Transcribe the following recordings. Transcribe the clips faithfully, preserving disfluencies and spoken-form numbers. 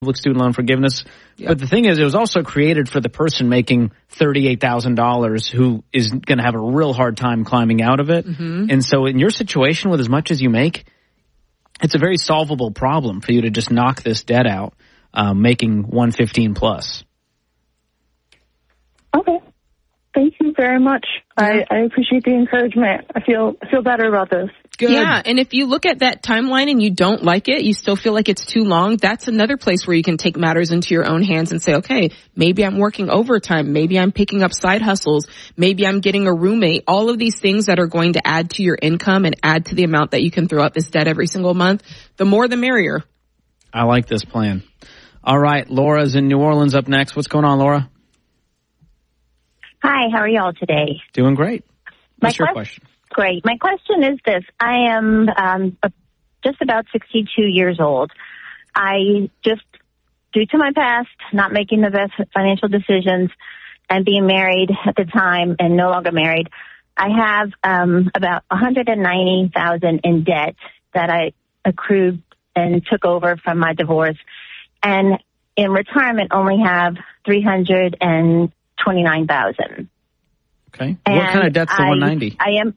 public student loan forgiveness. Yep. But the thing is, it was also created for the person making thirty-eight thousand dollars who is going to have a real hard time climbing out of it. Mm-hmm. And so in your situation with as much as you make, it's a very solvable problem for you to just knock this debt out, um, making one fifteen plus. Okay. Thank you very much. I, I appreciate the encouragement. I feel I feel better about this. Good. Yeah, and if you look at that timeline and you don't like it, you still feel like it's too long, that's another place where you can take matters into your own hands and say, okay, maybe I'm working overtime, maybe I'm picking up side hustles, maybe I'm getting a roommate. All of these things that are going to add to your income and add to the amount that you can throw out this debt every single month, the more the merrier. I like this plan. All right, Laura's in New Orleans up next. What's going on, Laura? Hi, how are y'all today? Doing great. What's My your quest- question? Great. My question is this. I am um, just about sixty-two years old. I just, due to my past, not making the best financial decisions and being married at the time and no longer married, I have um, about one hundred ninety thousand dollars in debt that I accrued and took over from my divorce. And in retirement, only have three hundred twenty-nine thousand dollars. Okay. And what kind of debt's the I, one ninety? I am,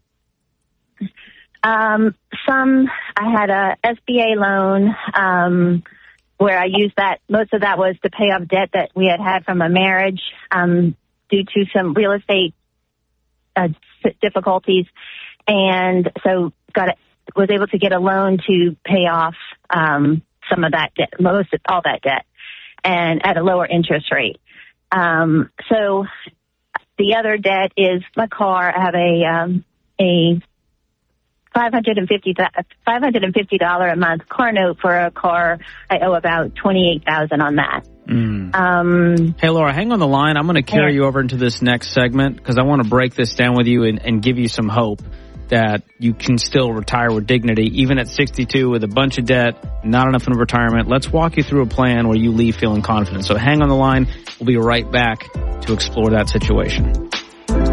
um, some, I had a S B A loan, um, where I used that, most of that was to pay off debt that we had had from a marriage, um, due to some real estate, uh, difficulties. And so got it, was able to get a loan to pay off, um, some of that debt, most of all that debt, and at a lower interest rate. Um, so the other debt is my car. I have a, um, a five hundred fifty dollars a month car note for a car. I owe about twenty-eight thousand dollars on that. Mm. Um, hey, Laura, hang on the line. I'm going to carry yeah. you over into this next segment because I want to break this down with you and, and give you some hope that you can still retire with dignity, even at sixty-two with a bunch of debt, not enough in retirement. Let's walk you through a plan where you leave feeling confident. So hang on the line. We'll be right back to explore that situation.